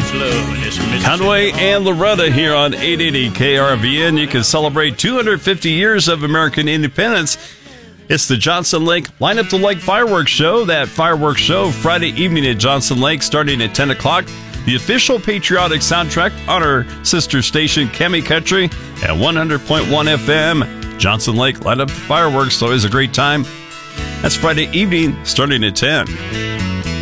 much love in this Mississippi. Conway and Loretta here on 880 KRVN. You can celebrate 250 years of American independence. It's the Johnson Lake Line Up to Lake Fireworks Show. That fireworks show Friday evening at Johnson Lake starting at 10 o'clock. The official patriotic soundtrack on our sister station, Kemi Country, at 100.1 FM. Johnson Lake Line Up the Fireworks. Always a great time. That's Friday evening starting at 10.